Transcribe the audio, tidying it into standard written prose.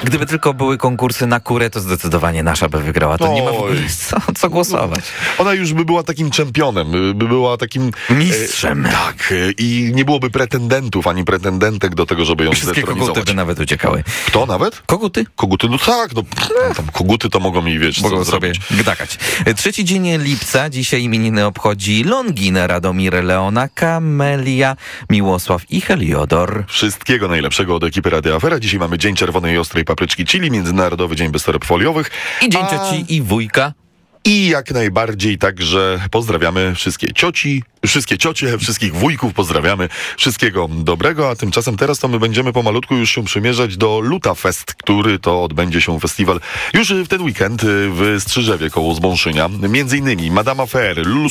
Gdyby tylko były konkursy na kurę, to zdecydowanie nasza by wygrała. To nie ma w ogóle co głosować. Ona już by była takim czempionem, by była takim... Mistrzem. Tak, i nie byłoby pretendentów, ani pretendentek do tego, żeby ją Wszystkie zdetronizować. koguty by nawet uciekały. Kto nawet? Koguty? Koguty, no tak, no tam koguty to mogą mi, wiesz, Mogą co sobie zrobić. gdakać. 3 dzień lipca. Dzisiaj imieniny obchodzi Longin, Radomir, Leona, Kamelia, Miłosław i Heliodor. Wszystkiego najlepszego od ekipy Radia Afera. Dzisiaj mamy Dzień Czerwonej i Ostrej Papryczki Chili, Międzynarodowy Dzień bez toreb foliowych. I dzień cioci i wujka. I jak najbardziej także pozdrawiamy wszystkie cioci, wszystkie ciocie, wszystkich wujków pozdrawiamy. Wszystkiego dobrego, a tymczasem teraz to my będziemy pomalutku już się przymierzać do Lutafest, który to odbędzie się festiwal już w ten weekend w Strzyżewie koło Zbąszynia. Między innymi Madame Affair, Lulu